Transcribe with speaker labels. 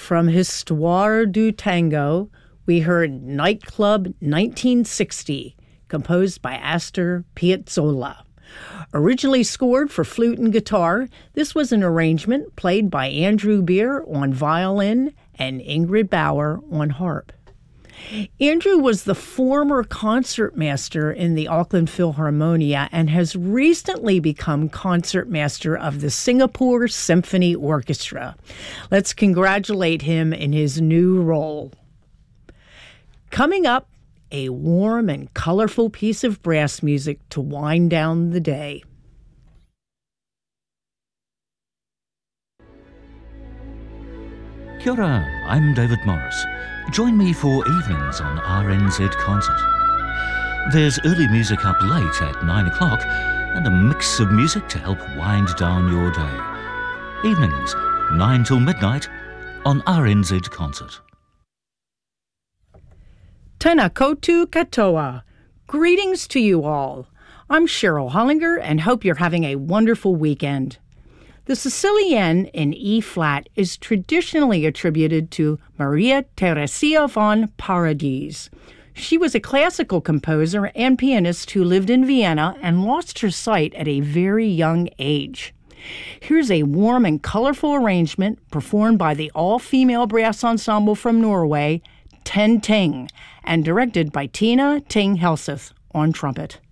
Speaker 1: From Histoire du Tango, we heard Nightclub 1960, composed by Astor Piazzolla. Originally scored for flute and guitar, this was an arrangement played by Andrew Beer on violin and Ingrid Bauer on harp. Andrew was the former concertmaster in the Auckland Philharmonia and has recently become concertmaster of the Singapore Symphony Orchestra. Let's congratulate him in his new role. Coming up, a warm and colorful piece of brass music to wind down the day.
Speaker 2: Kia ora, I'm David Morris. Join me for evenings on RNZ Concert. There's early music up late at 9 o'clock and a mix of music to help wind down your day. Evenings, 9 till midnight on RNZ Concert.
Speaker 1: Tēnā koutou katoa. Greetings to you all. I'm Cheryl Hollinger and hope you're having a wonderful weekend. The Sicilienne in E-flat is traditionally attributed to Maria Theresia von Paradis. She was a classical composer and pianist who lived in Vienna and lost her sight at a very young age. Here's a warm and colorful arrangement performed by the all-female brass ensemble from Norway, Ten Ting, and directed by Tina Ting Helseth on trumpet.